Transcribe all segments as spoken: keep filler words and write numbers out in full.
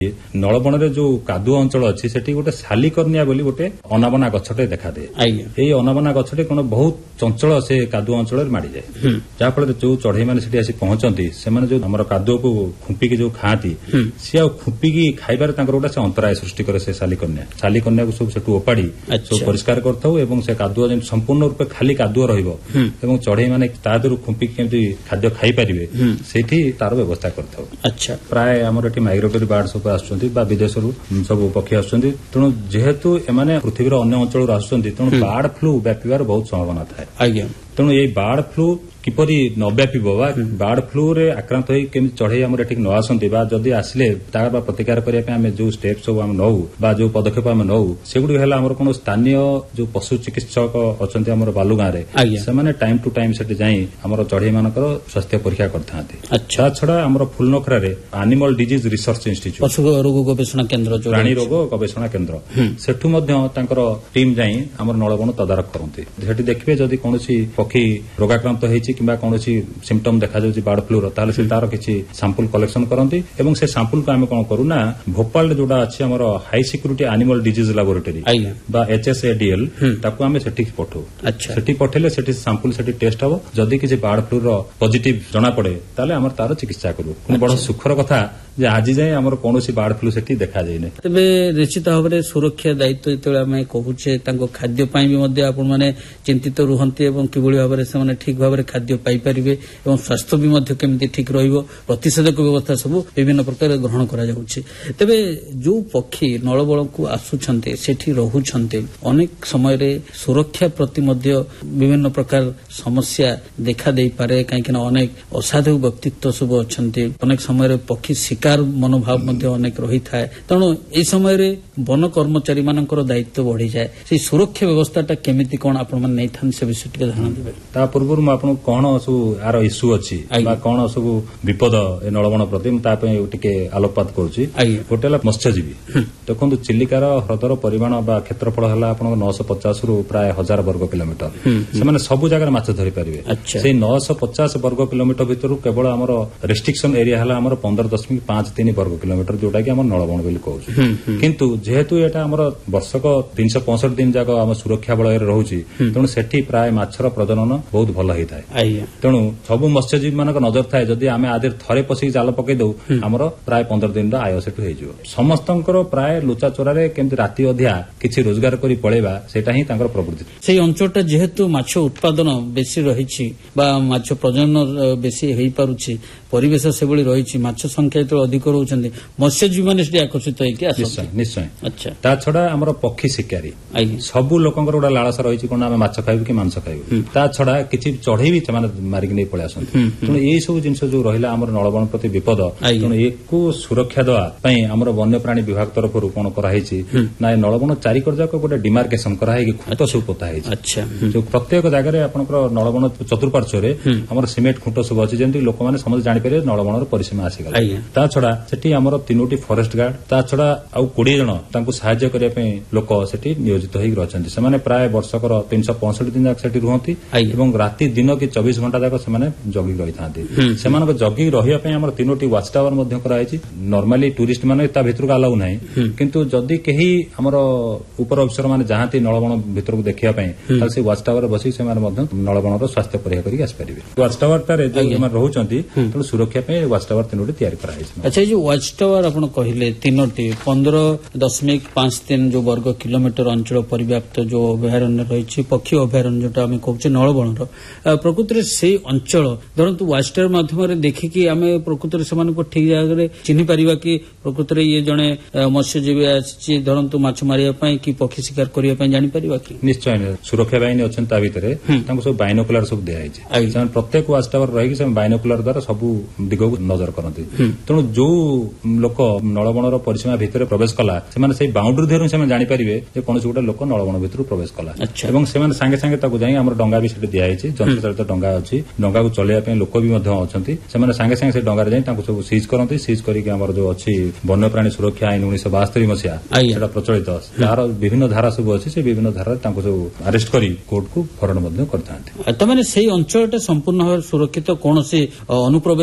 ନଳବଣରେ ଯୋଉ କାଦୁଅ ଅଞ୍ଚଳ ଅଛି ସେଠି ଗୋଟେ ଶାଲିକର୍ଣ୍ଣିଆ ବୋଲି ଗୋଟେ ଅନାବନା ଗଛଟେ ଦେଖାଦିଏ। ଏଇ ଅନାବନା ଗଛଟି କଣ ବହୁତ ଚଞ୍ଚଳ ସେ କାଦୁଅ ଅଞ୍ଚଳରେ ମାଡିଯାଏ, ଯାହାଫଳରେ ଯୋଉ ଚଢେଇ ମାନେ ସେଠି ଆସି ପହଞ୍ଚନ୍ତି ସେମାନେ ଯୋଉ ଆମର କାଦୁଅକୁ ଖୁମ୍ପିକି ଯୋଉ ଖାଆନ୍ତି ସିଏ ଆଉ ଖୁମ୍ପିକି ଖାଇବାରେ ତାଙ୍କର ଗୋଟେ ସେ ଅନ୍ତରାୟ ସୃଷ୍ଟି କରେ। ସେ ଶାଲିକର୍ଣ୍ଣିଆ ଶାଲିକର୍ଣ୍ଣିଆକୁ ସବୁ ସେଠୁ ଓପାଡ଼ି ସବୁ ପରିଷ୍କାର କରିଥାଉ ଏବଂ ସେ କାଦୁଅ ଯେମିତି ସମ୍ପୂର୍ଣ୍ଣ ରୂପେ ଖାଲି କାଦୁଅ ରହିବ ଏବଂ ଚଢେଇ ମାନେ ତା ଦେହରୁ ଖୁମ୍ପିକି କେମିତି ଖାଦ୍ୟ ଖାଇପାରିବେ ସେଇଠି ତାର ବ୍ୟବସ୍ଥା କରିଥାଉ। ପ୍ରାୟ ଆମର ଏଠି ମାଇଗ୍ରେଟୋରୀ ବାର୍ଡ ସବୁ ଆସୁଛନ୍ତି ବା ବିଦେଶରୁ ସବୁ ପକ୍ଷୀ ଆସୁଛନ୍ତି, ତେଣୁ ଯେହେତୁ ଏମାନେ ପୃଥିବୀର ଅନ୍ୟ ଅଞ୍ଚଳରୁ ଆସୁଛନ୍ତି ତେଣୁ ବାର୍ଡ ଫ୍ଲୁ ବ୍ୟାପିବାର ବହୁତ ସମ୍ଭାବନା ଥାଏ। ତେଣୁ ଏଇ ବାର୍ଡ ଫ୍ଲୁ କିପରି ନ ବ୍ୟାପିବ ବା ବାର୍ଡ ଫ୍ଲୁରେ ଆକ୍ରାନ୍ତ ହୋଇ କେମିତି ଚଢେଇ ଆମର ଏଠିକି ନ ଆସନ୍ତି ବା ଯଦି ଆସିଲେ ତାର ବା ପ୍ରତିକାର କରିବା ପାଇଁ ଆମେ ଯୋଉ ଷ୍ଟେପ୍ ସବୁ ଆମେ ନଉ ବା ଯୋଉ ପଦକ୍ଷେପ ଆମେ ନଉ ସେଗୁଡିକ ହେଲା ଆମର କଣ ସ୍ଥାନୀୟ ଯୋଉ ପଶୁ ଚିକିତ୍ସକ ଅଛନ୍ତି ଆମର ବାଲୁଗାଁରେ ସେମାନେ ଟାଇମ୍ ଟୁ ଟାଇମ୍ ସେଠି ଯାଇ ଆମର ଚଢେଇ ମାନଙ୍କର ସ୍ୱାସ୍ଥ୍ୟ ପରୀକ୍ଷା କରିଥାନ୍ତି। ତା ଛଡା ଆମର ଫୁଲନଖରାରେ ଆନିମାଲ ଡିଜିଜ୍ ରିସର୍ଚ୍ଚ ଇନଷ୍ଟିଚ୍ୟୁଟ ପଶୁ ରୋଗ ଗବେଷଣା କେନ୍ଦ୍ର ପ୍ରାଣୀ ରୋଗ ଗବେଷଣା କେନ୍ଦ୍ର ସେଠୁ ମଧ୍ୟ ତାଙ୍କର ଟିମ୍ ଯାଇ ଆମର ନଳବଣ ତଦାରଖ କରନ୍ତି। ସେଠି ଦେଖିବେ ଯଦି କୌଣସି ପକ୍ଷୀ ରୋଗାକ୍ରାନ୍ତ ହେଇଛି କିମ୍ବା କୌଣସି ସିମ୍ପଟମ୍ ଦେଖାଯାଉଛି ବାର୍ଡ ଫ୍ଲୁର ତାହେଲେ ସେ ତାର କିଛି ସାମ୍ପଲ କଲେକ୍ସନ କରନ୍ତି ଏବଂ ସେ ସାମ୍ପଲକୁ ଆମେ କଣ କରୁ ନା ଭୋପାଳରେ ଯୋଉଟା ଅଛି ଆମର high security animal disease laboratory ବା ଏଚଏସଏଡିଏଲ୍ ତାକୁ ଆମେ ସେଠିକି ପଠାଉ। ସେଠି ପଠେଇଲେ ସେଠି ସାମ୍ପଲ ସେଠି ଟେଷ୍ଟ ହବ, ଯଦି କିଛି ବାର୍ଡ ଫ୍ଲୁର ପଜିଟିଭ ଜଣାପଡେ ତାହେଲେ ଆମର ତାର ଚିକିତ୍ସା କରିବୁ। ବଡ ସୁଖର କଥା ଯେ ଆଜି ଯାଏଁ ଆମର କୌଣସି ବାର୍ଡ ଫ୍ଲୁ ସେଠି ଦେଖାଯାଇନି। ତେବେ ନିଶ୍ଚିତ ଭାବରେ ସୁରକ୍ଷା ଦାୟିତ୍ୱ ଯେତେବେଳେ ଆମେ କହୁଛେ ତାଙ୍କ ଖାଦ୍ୟ ପାଇଁ ବି ମଧ୍ୟ ଆପଣମାନେ ଚିନ୍ତିତ ରୁହନ୍ତି ଏବଂ କିଭଳି ଭାବରେ ସେମାନେ ଠିକ୍ ଭାବରେ ଖାଦ୍ୟ ପାଇପାରିବେ ଏବଂ ସ୍ୱାସ୍ଥ୍ୟ ବି ମଧ୍ୟ କେମିତି ଠିକ୍ ରହିବ, ପ୍ରତିଷେଧକ ବ୍ୟବସ୍ଥା ସବୁ ବିଭିନ୍ନ ପ୍ରକାର ଗ୍ରହଣ କରାଯାଉଛି। ତେବେ ଯୋଉ ପକ୍ଷୀ ନଳବଣକୁ ଆସୁଛନ୍ତି ସେଠି ରହୁଛନ୍ତି ଅନେକ ସମୟରେ ସୁରକ୍ଷା ପ୍ରତି ମଧ୍ୟ ବିଭିନ୍ନ ପ୍ରକାର ସମସ୍ୟା ଦେଖା ଦେଇପାରେ, କାହିଁକିନା ଅନେକ ଅସାଧୁ ବ୍ୟକ୍ତିତ୍ୱ ସବୁ ଅଛନ୍ତି, ଅନେକ ସମୟରେ ପକ୍ଷୀ ଶିକାର ମନୋଭାବ ମଧ୍ୟ ଅନେକ ରହିଥାଏ, ତେଣୁ ଏହି ସମୟରେ ବନ କର୍ମଚାରୀ ମାନଙ୍କର ଦାୟିତ୍ୱ ବଢିଯାଏ। ସେଇ ସୁରକ୍ଷା ବ୍ୟବସ୍ଥାଟା କେମିତି କଣ ଆପଣମାନେ ନେଇଥାନ୍ତି ସେ ବିଷୟ ଟିକେ ଧ୍ୟାନ ଦେବେ। ତା ପୂର୍ବରୁ ମୁଁ ଆପଣଙ୍କୁ କଣ ସବୁ ଆର ଇସ୍ୟୁ ଅଛି ବା କଣ ସବୁ ବିପଦ ଏ ନଳବଣ ପ୍ରତି ମୁଁ ତା ପାଇଁ ଟିକେ ଆଲୋକପାତ କରୁଛି। ଗୋଟେ ହେଲା ମତ୍ସ୍ୟଜୀବୀ। ଦେଖନ୍ତୁ ଚିଲିକାର ହ୍ରଦର ପରିମାଣ ବା କ୍ଷେତ୍ରଫଳ ହେଲା ଆପଣଙ୍କ ନଅଶହ ପଚାଶ ରୁ ପ୍ରାୟ ହଜାର ବର୍ଗ କିଲୋମିଟର। ସେମାନେ ସବୁ ଜାଗାରେ ମାଛ ଧରିପାରିବେ। ସେଇ ନଅଶହ ପଚାଶ ବର୍ଗ କିଲୋମିଟର ଭିତରୁ କେବଳ ଆମର ରେଷ୍ଟ୍ରିକ୍ସନ ଏରିଆ ହେଲା ଆମର ପନ୍ଦର ଦଶମିକ ପାଞ୍ଚ ତିନି ବର୍ଗ କିଲୋମିଟର ଯୋଉଟା କି ଆମର ନଳବଣ ବୋଲି କହୁଛୁ। କିନ୍ତୁ ଯେହେତୁ ଏଟା ଆମର ବର୍ଷକ ତିନିଶହ ପଞ୍ଚଷଠି ଦିନ ଯାକ ଆମ ସୁରକ୍ଷା ବଳୟରେ ରହୁଛି ତେଣୁ ସେଠି ପ୍ରାୟ ମାଛର ପ୍ରଜନନ ବହୁତ ଭଲ ହେଇଥାଏ। ତେଣୁ ସବୁ ମତ୍ସ୍ୟଜୀବୀ ମାନଙ୍କ ନଜର ଥାଏ ଯଦି ଆମେ ଆଦେହରେ ଥରେ ପଶିକି ଜାଲ ପକେଇ ଦଉ ଆମର ପ୍ରାୟ ପନ୍ଦର ଦିନର ଆୟ ସେଠୁ ହେଇଯିବ। ସମସ୍ତଙ୍କର ପ୍ରାୟ ଲୁଚା ଚୋରାରେ କେମିତି ରାତି ଅଧିଆ କିଛି ରୋଜଗାର କରି ପଳେଇବା ସେଇଟା ହିଁ ତାଙ୍କର ପ୍ରବୃତ୍ତି। ସେଇ ଅଞ୍ଚଳଟା ଯେହେତୁ ମାଛ ଉତ୍ପାଦନ ବେଶୀ ରହିଛି ବା ମାଛ ପ୍ରଜନନ ବେଶୀ ହେଇପାରୁଛି, ପରିବେଶ ସେଭଳି ରହିଛି, ମାଛ ସଂଖ୍ୟା ଯେତେବେଳେ ଅଧିକ ରହୁଛନ୍ତି ମତ୍ସ୍ୟଜୀବୀ ମାନେ ସେଠି ଆକର୍ଷିତ ହେଇକି ନିଶ୍ଚୟ ନିଶ୍ଚୟ। ତା ଛଡା ଆମର ପକ୍ଷୀ ଶିକାରୀ ସବୁ ଲୋକଙ୍କର ଗୋଟେ ଲାଳସା ରହିଛି କଣ ଆମେ ମାଛ ଖାଇବୁ କି ମାଂସ ଖାଇବୁ। ତା ଛଡା କିଛି ଚଢେଇ ବି ସେମାନେ ମାରିକି ନେଇ ପଳେଇ ଆସନ୍ତି। ତେଣୁ ଏଇ ସବୁ ଜିନିଷ ଯୋଉ ରହିଲା ଆମର ନଳବଣ ପ୍ରତି ବିପଦ, ତେଣୁ ଏକୁ ସୁରକ୍ଷା ଦେବା ପାଇଁ ଆମର ବନ୍ୟପ୍ରାଣୀ ବିଭାଗ ତରଫରୁ କଣ କରାହେଇଛି ନା ନଳବଣ ଚାରିକର ଯାକ ଗୋଟେ ଡିମାର୍କେସନ କରାହେଇକି ଖୁଣ୍ଟ ସବୁ ପୋତା ହେଇଛି। ଯୋଉ ପ୍ରତ୍ୟେକ ଜାଗାରେ ଆପଣଙ୍କର ନଳବଣ ଚତୁଃପାର୍ଶ୍ୱରେ ଆମର ସିମେଣ୍ଟ ଖୁଣ୍ଟ ସବୁ ଅଛି ଯେମିତି ଲୋକମାନେ ସମସ୍ତେ ଜାଣିପାରିବେ ନଳବଣର ପରିସୀମା ଆସିଗଲା। ତା ଛଡା ସେଠି ଆମର ତିନୋଟି ଫରେଷ୍ଟ ଗାର୍ଡ, ତା ଛଡା ଆଉ କୋଡିଏ ଜଣ ତାଙ୍କୁ ସାହାଯ୍ୟ କରିବା ପାଇଁ ଲୋକ ସେଠି ନିୟୋଜିତ ହେଇକି ରହିଛନ୍ତି। ସେମାନେ ପ୍ରାୟ ବର୍ଷକର ତିନିଶହ ପଞ୍ଚଷଠି ଦିନ ଯାକ ସେଠି ରୁହନ୍ତି ଏବଂ ରାତି ଦିନ କି ଚବିଶ ଘଣ୍ଟା ଯାକ ସେମାନେ ଜଗିକି ରହିଥାନ୍ତି। ସେମାନଙ୍କ ଜଗିକି ରହିବା ପାଇଁ ଆମର ତିନୋଟି ୱାଚ୍ ଟାୱାର ମଧ୍ୟ କରାଯାଇଛି। ନର୍ମାଲି ଟୁରିଷ୍ଟ ମାନେ ତା ଭିତରକୁ ଆଲାଉ ନାହିଁ, କିନ୍ତୁ ଯଦି କେହି ଆମର ଉପର ଅଫିସର ମାନେ ଯାଆନ୍ତି ନଳବଣ ଭିତରକୁ ଦେଖିବା ପାଇଁ ତାହେଲେ ସେ ୱାଚ୍ ଟାୱାରରେ ବସିକି ସେମାନେ ମଧ୍ୟ ନଳବଣର ସ୍ୱାସ୍ଥ୍ୟ ପରୀକ୍ଷା କରିକି ଆସିପାରିବେ। ୱାଚ୍ ଟାୱାରଟାରେ ଯୋଉମାନେ ରହୁଛନ୍ତି ତେଣୁ ସୁରକ୍ଷା ପାଇଁ ୱାଚ୍ ଟାୱାର ତିନୋଟି ତିଆରି କରାଯାଇଛି। ଆଚ୍ଛା, ଏ ଯୋଉ ୱାଚ୍ ଟାୱାର ଆପଣ କହିଲେ ତିନୋଟି ପନ୍ଦର ଦଶମିକ ପାଞ୍ଚ ତିନି ଯୋଉ ବର୍ଗ କିଲୋମିଟର ଅଞ୍ଚଳ ପରିବ୍ୟାପ୍ତ ଯୋଉ ଅଭୟାରଣ୍ୟ ରହିଛି, ପକ୍ଷୀ ଅଭୟାରଣ୍ୟ ଯୋଉଟା ଆମେ କହୁଛେ ନଳବଣର, ପ୍ରକୃତରେ ସେଇ ଅଞ୍ଚଳ ଧରନ୍ତୁ ୱାଚ୍ ଟାୱାର ମାଧ୍ୟମରେ ଦେଖିକି ଆମେ ପ୍ରକୃତରେ ସେମାନଙ୍କୁ ଠିକ୍ ଜାଗାରେ ଚିହ୍ନି ପାରିବା କି ପ୍ରକୃତରେ ଇଏ ଜଣେ ମତ୍ସ୍ୟଜୀବୀ ଆସିଛି ଧରନ୍ତୁ ମାଛ ମାରିବା ପାଇଁ କି ପକ୍ଷୀ ଶିକାର କରିବା ପାଇଁ ଜାଣିପାରିବା କି? ନିଶ୍ଚୟ। ସୁରକ୍ଷା ବାହିନୀ ଅଛନ୍ତି ତା ଭିତରେ, ତାଙ୍କୁ ସବୁ ବାଇନୋକୁଲାର ସବୁ ଦିଆଯାଇଛି। ସେମାନେ ପ୍ରତ୍ୟେକ ୱାଚ୍ ଟାୱାର ରହିକି ସେମାନେ ବାଇନୋକୁଲାର ଦ୍ୱାରା ସବୁ ଦିଗକୁ ନଜର କରନ୍ତି। ତେଣୁ ଯୋଉ ଲୋକ ନଳବଣର ପରିସୀମା ଭିତରେ ପ୍ରବେଶ କଲା ସେମାନେ ସେଇ ବାଉଣ୍ଡରୀ ଦେହରୁ ସେମାନେ ଜାଣିପାରିବେ ଯେ କୌଣସି ଗୋଟେ ଲୋକ ନଳବଣ ଭିତରୁ ପ୍ରବେଶ କଲା ଏବଂ ସେମାନେ ସାଙ୍ଗେ ସାଙ୍ଗେ ତାକୁ ଯାଇ ଆମର ଡଙ୍ଗା ବି ସେଠି ଦିଆଯାଇଛି, ଯନ୍ତ୍ରଚାଳିତ ଡଙ୍ଗା ଅଛି, ଡଙ୍ଗାକୁ ଚଲେଇବା ପାଇଁ ଲୋକ ବି ମଧ୍ୟ ଅଛନ୍ତି। ସେମାନେ ସାଙ୍ଗେ ସାଙ୍ଗେ ସେ ଡଙ୍ଗାରେ ଯାଇ ତାଙ୍କୁ ସବୁ ସିଜ୍ କରନ୍ତି। ସିଜ୍ କରିକି ଆମର ଯୋଉ ଅଛି ବନ୍ୟପ୍ରାଣୀ ସୁରକ୍ଷା ଆଇନ ଉଣେଇଶହ ବାସ୍ତରୀ ମସିହା ସେଟା ପ୍ରଚଳିତ, ତାର ବିଭିନ୍ନ ଧାରା ସବୁ ଅଛି, ସେ ବିଭିନ୍ନ ଧାରାରେ ତାଙ୍କୁ ସବୁ ଆରେଷ୍ଟ କରି କୋର୍ଟକୁ ଫରୱାର୍ଡ ମଧ୍ୟ କରିଥାନ୍ତି। ତାମାନେ ସେଇ ଅଞ୍ଚଳଟା ସମ୍ପୂର୍ଣ୍ଣ ଭାବେ ସୁରକ୍ଷିତ, କୌଣସି ଅନୁପ୍ରବେଶ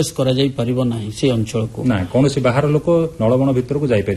ପ୍ରବେଶ କରାଯାଇ ପାରିବ ନାହିଁ ସେ ଅଞ୍ଚଳକୁ। ନା କୌଣସି ବାହାର ଲୋକ ନଳବଣ ଭିତରକୁ ଯାଇପାରିବେ